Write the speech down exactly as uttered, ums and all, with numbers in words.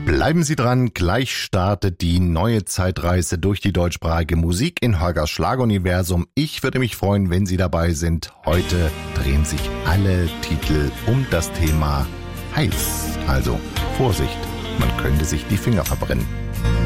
Bleiben Sie dran, gleich startet die neue Zeitreise durch die deutschsprachige Musik in Holgers Schlageruniversum. Ich würde mich freuen, wenn Sie dabei sind. Heute drehen sich alle Titel um das Thema heiß. Also Vorsicht, man könnte sich die Finger verbrennen.